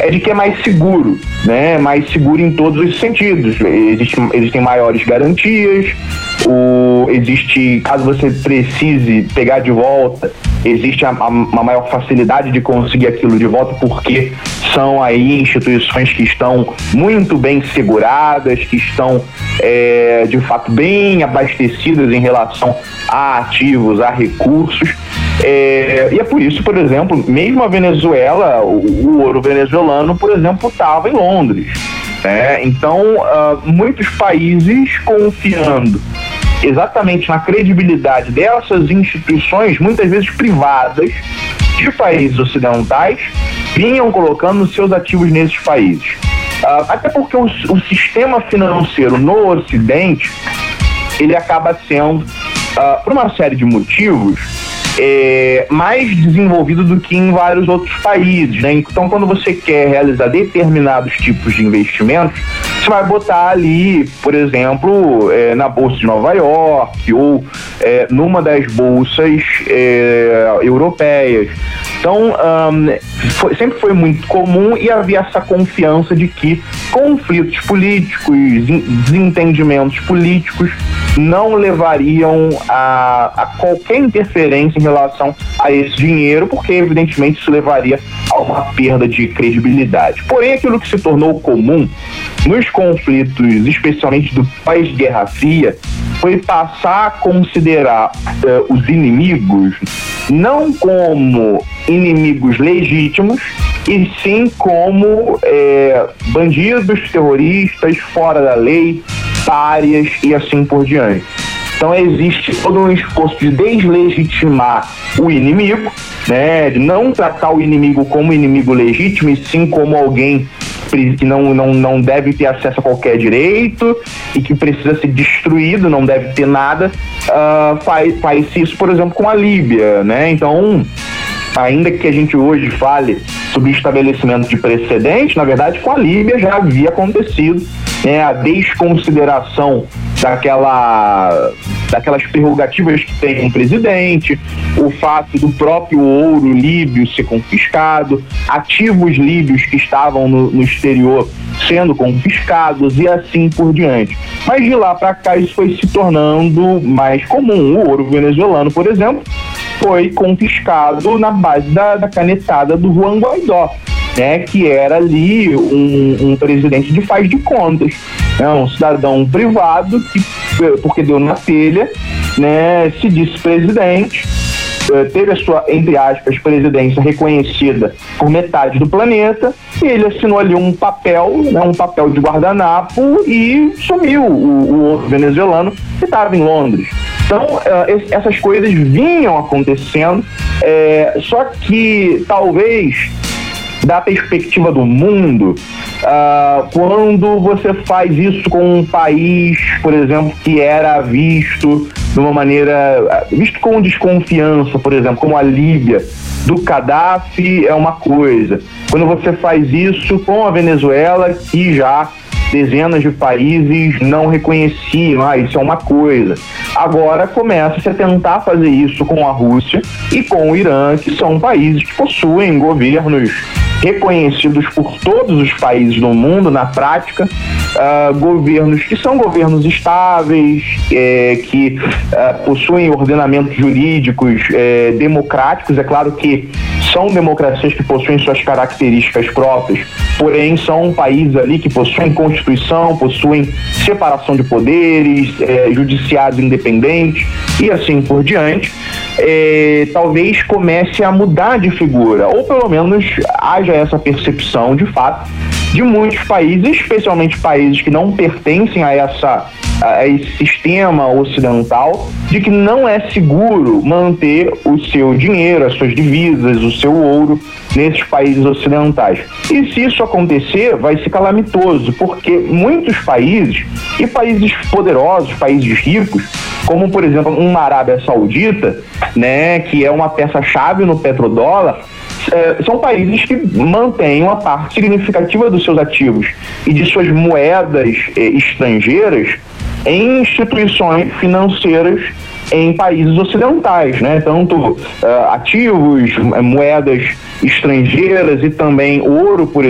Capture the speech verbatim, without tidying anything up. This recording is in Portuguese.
é de que é mais seguro, né? Mais seguro em todos os sentidos. Existe, existem maiores garantias, o, existe, caso você precise pegar de volta, existe a, a, uma maior facilidade de conseguir aquilo de volta, porque são aí instituições que estão muito bem seguradas, que estão é, de fato bem abastecidas em relação a ativos, a recursos. É, e é por isso, por exemplo, mesmo a Venezuela, o, o ouro venezuelano, por exemplo, estava em Londres. Né? Então, uh, muitos países confiando exatamente na credibilidade dessas instituições, muitas vezes privadas, de países ocidentais, vinham colocando seus ativos nesses países. Uh, até porque o, o sistema financeiro no Ocidente, ele acaba sendo, uh, por uma série de motivos, É, mais desenvolvido do que em vários outros países, né? Então, quando você quer realizar determinados tipos de investimentos, você vai botar ali, por exemplo, é, na Bolsa de Nova York ou é, numa das bolsas é, europeias. Então, um, foi, sempre foi muito comum e havia essa confiança de que conflitos políticos, desentendimentos políticos não levariam a, a qualquer interferência em relação a esse dinheiro, porque evidentemente isso levaria a uma perda de credibilidade. Porém, aquilo que se tornou comum nos conflitos, especialmente do pós-Guerra Fria, foi passar a considerar uh, os inimigos não como inimigos legítimos, e sim como é, bandidos, terroristas, fora da lei, párias e assim por diante. Então existe todo um esforço de deslegitimar o inimigo, né, de não tratar o inimigo como inimigo legítimo, e sim como alguém que não, não, não deve ter acesso a qualquer direito e que precisa ser destruído, não deve ter nada. Uh, faz, faz isso, por exemplo, com a Líbia, né? Então, ainda que a gente hoje fale sobre o estabelecimento de precedentes, na verdade, com a Líbia já havia acontecido, né, a desconsideração daquela, daquelas prerrogativas que tem um presidente, o fato do próprio ouro líbio ser confiscado, ativos líbios que estavam no, no exterior sendo confiscados e assim por diante. Mas de lá para cá isso foi se tornando mais comum. O ouro venezuelano, por exemplo, foi confiscado na base da, da canetada do Juan Guaidó, né, que era ali um, um presidente de faz de contas, né, um cidadão privado que, porque deu na telha, né, se disse presidente, teve a sua, entre aspas, presidência reconhecida por metade do planeta, e ele assinou ali um papel, né, um papel de guardanapo, e sumiu o, o ouro venezuelano que estava em Londres. Então, uh, essas coisas vinham acontecendo, é, só que talvez, da perspectiva do mundo, uh, quando você faz isso com um país, por exemplo, que era visto de uma maneira, visto com desconfiança, por exemplo, como a Líbia, do Gaddafi, é uma coisa. Quando você faz isso com a Venezuela, que já dezenas de países não reconheciam, ah, isso é uma coisa. Agora começa-se a tentar fazer isso com a Rússia e com o Irã, que são países que possuem governos reconhecidos por todos os países do mundo na prática, uh, governos que são governos estáveis, eh, que uh, possuem ordenamentos jurídicos eh, democráticos. É claro que são democracias que possuem suas características próprias, porém são países ali que possuem constituição, possuem separação de poderes, eh, judiciários independentes e assim por diante. Eh, talvez comece a mudar de figura, ou pelo menos haja essa percepção de fato de muitos países, especialmente países que não pertencem a essa a esse sistema ocidental, de que não é seguro manter o seu dinheiro, as suas divisas, o seu ouro nesses países ocidentais. E se isso acontecer, vai ser calamitoso, porque muitos países, e países poderosos, países ricos, como por exemplo uma Arábia Saudita, né, que é uma peça-chave no petrodólar, É, são países que mantêm uma parte significativa dos seus ativos e de suas moedas eh, estrangeiras em instituições financeiras em países ocidentais, né? Tanto uh, ativos, moedas estrangeiras e também ouro, por